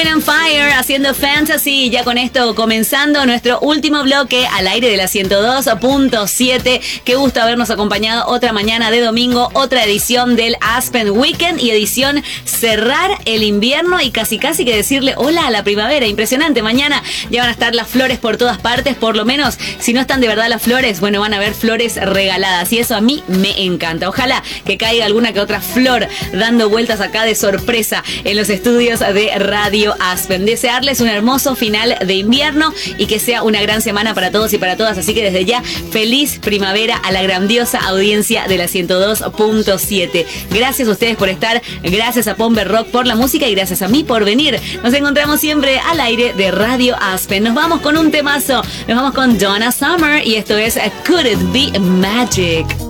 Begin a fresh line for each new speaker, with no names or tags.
Wind and Fire haciendo Fantasy. Ya con esto comenzando nuestro último bloque al aire de la 102.7. Qué gusto habernos acompañado otra mañana de domingo, otra edición del Aspen Weekend y edición cerrar el invierno y casi que decirle hola a la primavera. Impresionante. Mañana ya van a estar las flores por todas partes, por lo menos si no están de verdad las flores, bueno, van a haber flores regaladas y eso a mí me encanta. Ojalá que caiga alguna que otra flor dando vueltas acá de sorpresa en los estudios de Radio Aspen. Desearles un hermoso final de invierno y que sea una gran semana para todos y para todas. Así que desde ya, feliz primavera a la grandiosa audiencia de la 102.7. Gracias a ustedes por estar, gracias a Pomber Rock por la música y gracias a mí por venir. Nos encontramos siempre al aire de Radio Aspen. Nos vamos con un temazo, nos vamos con Donna Summer y esto es Could It Be Magic.